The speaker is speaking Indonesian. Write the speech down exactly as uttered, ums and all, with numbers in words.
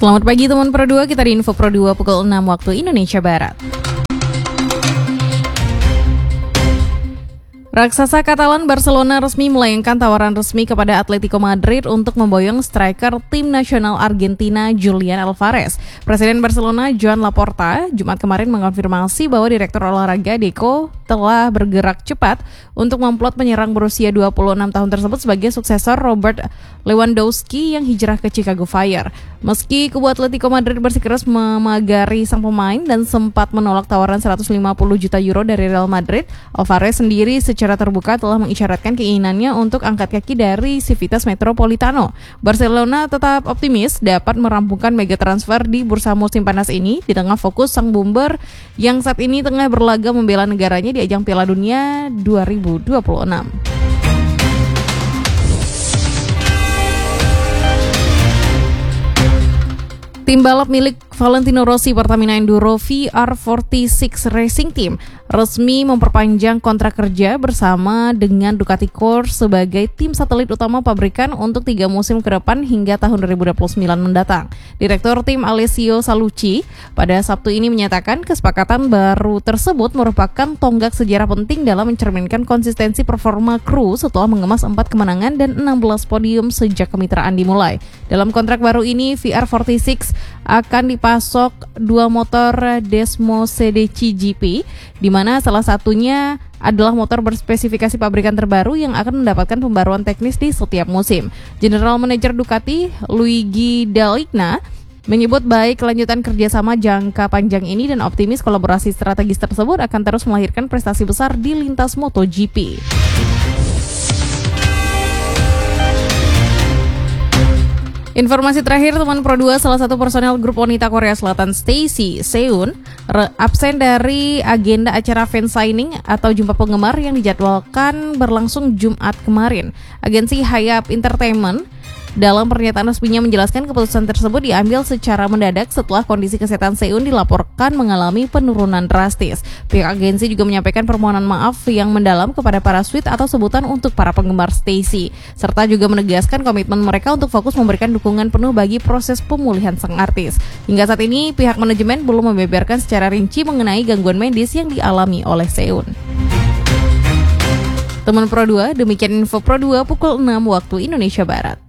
Selamat pagi teman Pro dua, kita di Info Pro dua pukul enam waktu Indonesia Barat. Raksasa Katalan Barcelona resmi melayangkan tawaran resmi kepada Atletico Madrid untuk memboyong striker tim nasional Argentina Julian Alvarez. Presiden Barcelona Joan Laporta Jumat kemarin mengonfirmasi bahwa Direktur Olahraga Deco telah bergerak cepat untuk memplot penyerang berusia dua puluh enam tahun tersebut sebagai suksesor Robert Lewandowski yang hijrah ke Chicago Fire. Meski kubu Atletico Madrid bersikeras memagari sang pemain dan sempat menolak tawaran seratus lima puluh juta euro dari Real Madrid, Alvarez sendiri secara terbuka telah mengisyaratkan keinginannya untuk angkat kaki dari Civitas Metropolitano. Barcelona tetap optimis dapat merampungkan mega transfer di bursa musim panas ini di tengah fokus sang bomber yang saat ini tengah berlaga membela negaranya di ajang Piala Dunia dua ribu dua puluh enam. Tim balap milik Valentino Rossi Pertamina Enduro V R empat puluh enam Racing Team resmi memperpanjang kontrak kerja bersama dengan Ducati Core sebagai tim satelit utama pabrikan untuk tiga musim ke depan hingga tahun dua ribu dua puluh sembilan mendatang. Direktur tim Alessio Salucci pada Sabtu ini menyatakan kesepakatan baru tersebut merupakan tonggak sejarah penting dalam mencerminkan konsistensi performa kru setelah mengemas empat kemenangan dan enam belas podium sejak kemitraan dimulai. Dalam kontrak baru ini, V R empat puluh enam akan dipasok dua motor Desmo C D C G P, di mana salah satunya adalah motor berspesifikasi pabrikan terbaru yang akan mendapatkan pembaruan teknis di setiap musim. General Manager Ducati, Luigi Dall'Igna, menyebut baik kelanjutan kerjasama jangka panjang ini dan optimis kolaborasi strategis tersebut akan terus melahirkan prestasi besar di lintas MotoGP. Informasi terakhir teman Pro dua, salah satu personel grup wanita Korea Selatan Stacey Seun re- absen dari agenda acara fan signing atau jumpa penggemar yang dijadwalkan berlangsung Jumat kemarin. Agensi Hayap Entertainment dalam pernyataan resminya menjelaskan keputusan tersebut diambil secara mendadak setelah kondisi kesehatan Seun dilaporkan mengalami penurunan drastis. Pihak agensi juga menyampaikan permohonan maaf yang mendalam kepada para suite atau sebutan untuk para penggemar Stacey, serta juga menegaskan komitmen mereka untuk fokus memberikan dukungan penuh bagi proses pemulihan sang artis. Hingga saat ini, pihak manajemen belum membeberkan secara rinci mengenai gangguan medis yang dialami oleh Seun. Teman Pro dua, demikian Info Pro dua pukul enam waktu Indonesia Barat.